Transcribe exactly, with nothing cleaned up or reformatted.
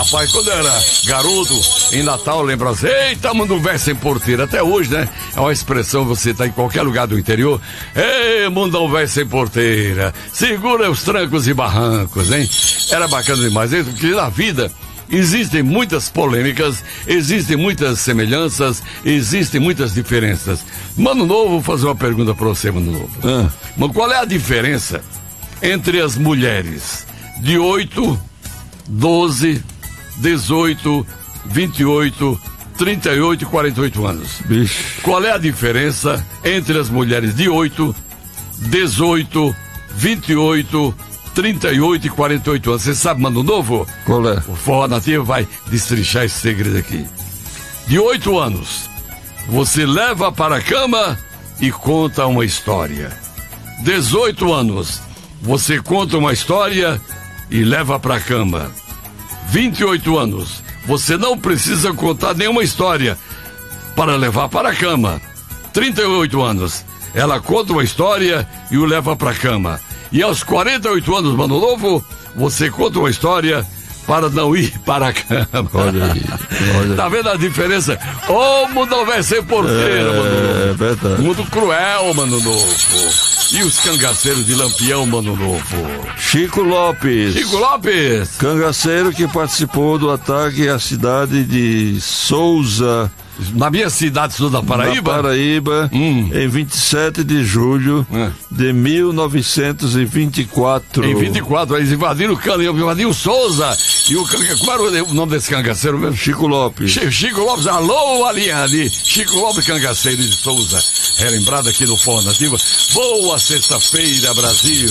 rapaz, quando eu era garoto, em Natal, lembra assim, eita, manda um verso sem porteira. Até hoje, né? É uma expressão, você tá em qualquer lugar do interior. Ei, manda um verso sem porteira. Segura os trancos e barrancos, hein? Era bacana demais, hein? Porque na vida existem muitas polêmicas, existem muitas semelhanças, existem muitas diferenças. Mano Novo, vou fazer uma pergunta pra você, Mano Novo. Ah. Mas qual é a diferença entre as mulheres de oito, doze, dezoito, vinte e oito, trinta e oito e quarenta e oito anos? Bicho. Qual é a diferença entre as mulheres de oito, dezoito, vinte e oito, trinta e oito e quarenta e oito anos? Você sabe, Mano Novo? Qual é? O Forró Nativo vai destrinchar esse segredo aqui. De oito anos, você leva para a cama e conta uma história. dezoito anos, você conta uma história e leva para a cama. vinte e oito anos, você não precisa contar nenhuma história para levar para a cama. trinta e oito anos, ela conta uma história e o leva para a cama. E aos quarenta e oito anos, Mano Novo, você conta uma história para não ir para a cama. Olha aí, olha. Tá vendo a diferença? Ô, oh, mundo não vai ser porteira, é, Mano Novo. É verdade. Mundo cruel, Mano Novo. E os cangaceiros de Lampião, Mano Novo? Chico Lopes. Chico Lopes. Cangaceiro que participou do ataque à cidade de Souza. Na minha cidade, sul da Paraíba? Na Paraíba, hum. em vinte e sete de julho é. de mil novecentos e vinte e quatro. Em vinte e quatro, eles invadiram o cano, invadiram o Souza. E o canga... Qual era o nome desse cangaceiro mesmo? Chico Lopes. Ch Chico Lopes, alô, Aliane. Chico Lopes, cangaceiro de Souza. Relembrado aqui no Forró Nativo. Boa sexta-feira, Brasil.